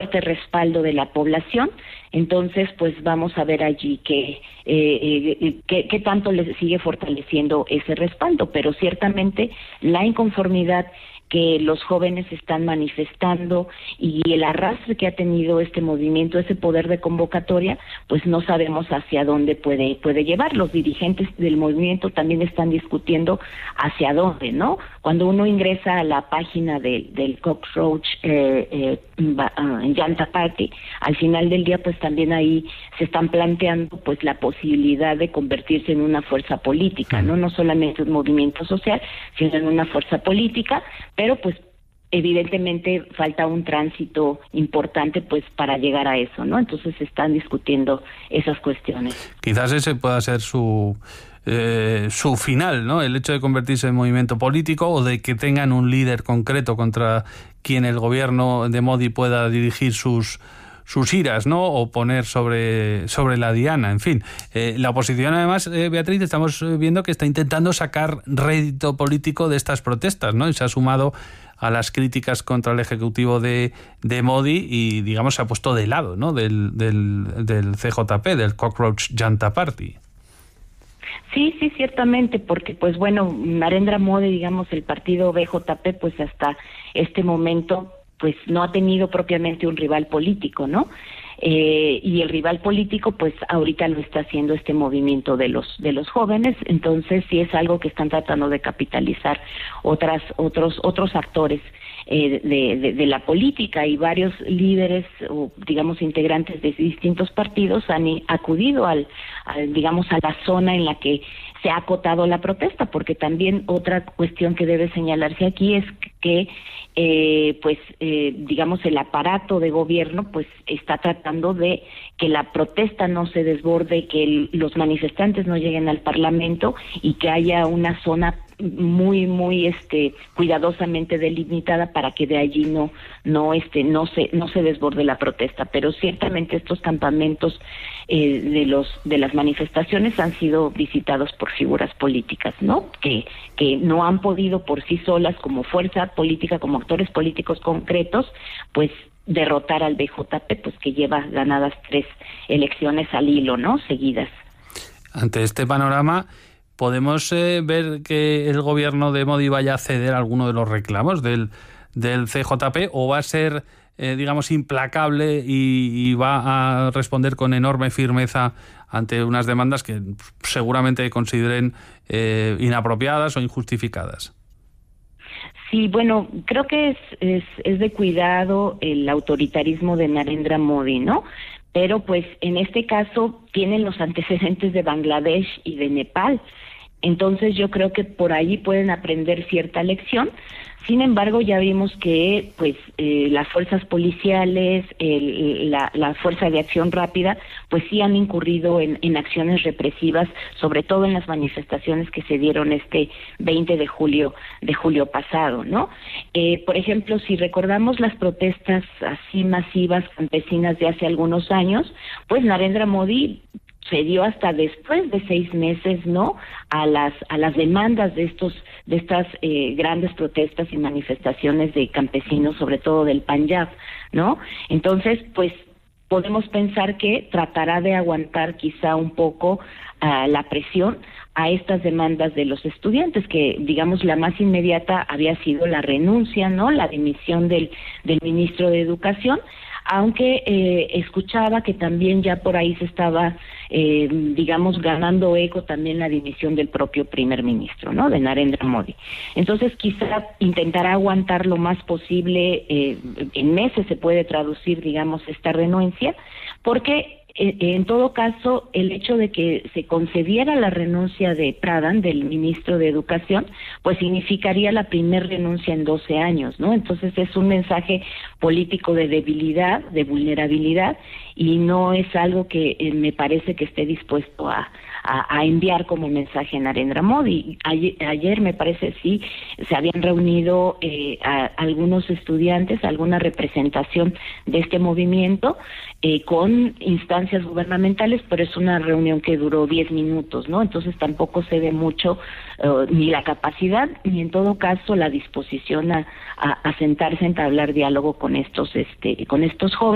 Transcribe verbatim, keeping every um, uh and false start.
fuerte respaldo de la población. Entonces, pues vamos a ver allí que, eh, eh, qué, qué tanto les sigue fortaleciendo ese respaldo, pero ciertamente la inconformidad que los jóvenes están manifestando y el arrastre que ha tenido este movimiento, ese poder de convocatoria, pues no sabemos hacia dónde puede puede llevar. Los dirigentes del movimiento también están discutiendo hacia dónde, ¿no? Cuando uno ingresa a la página de, del Cockroach eh, eh, uh, Janta Party, al final del día, pues también ahí se están planteando pues la posibilidad de convertirse en una fuerza política, ¿no? No solamente un movimiento social, sino en una fuerza política, pero pues evidentemente falta un tránsito importante pues para llegar a eso, ¿no? Entonces se están discutiendo esas cuestiones. Quizás ese pueda ser su eh, su final, ¿no? El hecho de convertirse en movimiento político o de que tengan un líder concreto contra quien el gobierno de Modi pueda dirigir sus sus iras, ¿no? O poner sobre, sobre la diana, en fin. Eh, la oposición, además, eh, Beatriz, estamos viendo que está intentando sacar rédito político de estas protestas, ¿no? Y se ha sumado a las críticas contra el ejecutivo de, de Modi y, digamos, se ha puesto de lado, ¿no? Del, del, del C J P, del Cockroach Janta Party. Sí, sí, ciertamente, porque pues bueno, Narendra Modi, digamos, el partido B J P, pues hasta este momento pues no ha tenido propiamente un rival político, ¿no? Eh, y el rival político, pues ahorita lo está haciendo este movimiento de los de los jóvenes, entonces sí es algo que están tratando de capitalizar otras otros otros actores eh, de, de, de la política, y varios líderes o digamos integrantes de distintos partidos han acudido al, al digamos a la zona en la que se ha acotado la protesta, porque también otra cuestión que debe señalarse aquí es que eh, pues eh, digamos el aparato de gobierno pues está tratando de que la protesta no se desborde, que el, los manifestantes no lleguen al Parlamento y que haya una zona muy muy este cuidadosamente delimitada para que de allí no no este no se no se desborde la protesta, pero ciertamente estos campamentos eh, de los de las manifestaciones han sido visitados por figuras políticas, ¿no? Que que no han podido por sí solas como fuerza política, como actores políticos concretos, pues derrotar al B J P, pues que lleva ganadas tres elecciones al hilo, ¿no? Seguidas. Ante este panorama, ¿podemos eh, ver que el gobierno de Modi vaya a ceder a alguno de los reclamos del, del C J P o va a ser, eh, digamos, implacable y, y va a responder con enorme firmeza ante unas demandas que seguramente consideren eh, inapropiadas o injustificadas? Sí, bueno, creo que es, es, es de cuidado el autoritarismo de Narendra Modi, ¿no? Pero pues en este caso tienen los antecedentes de Bangladesh y de Nepal. Entonces yo creo que por ahí pueden aprender cierta lección. Sin embargo, ya vimos que pues eh, las fuerzas policiales, el, la, la fuerza de acción rápida, pues sí han incurrido en, en acciones represivas, sobre todo en las manifestaciones que se dieron este veinte de julio de julio pasado, ¿no? Eh, por ejemplo, si recordamos las protestas así masivas campesinas de hace algunos años, pues Narendra Modi se dio hasta después de seis meses, ¿no? A las a las demandas de estos de estas eh, grandes protestas y manifestaciones de campesinos, sobre todo del Punjab, ¿no? Entonces, pues podemos pensar que tratará de aguantar quizá un poco uh, la presión a estas demandas de los estudiantes, que digamos la más inmediata había sido la renuncia, ¿no? La dimisión del del ministro de Educación, aunque eh, escuchaba que también ya por ahí se estaba, eh, digamos, ganando eco también la dimisión del propio primer ministro, ¿no?, de Narendra Modi. Entonces quizá intentará aguantar lo más posible, eh, en meses se puede traducir, digamos, esta renuncia, porque en todo caso, el hecho de que se concediera la renuncia de Pradhan, del ministro de Educación, pues significaría la primer renuncia en doce años, ¿no? Entonces es un mensaje político de debilidad, de vulnerabilidad, y no es algo que eh, me parece que esté dispuesto a, a, a enviar como mensaje a Narendra Modi. Ayer, ayer me parece sí se habían reunido eh, a, algunos estudiantes, alguna representación de este movimiento eh, con instancias gubernamentales, pero es una reunión que duró diez minutos, ¿no? Entonces tampoco se ve mucho uh, ni la capacidad ni en todo caso la disposición a, a, a sentarse a entablar diálogo con estos este con estos jóvenes.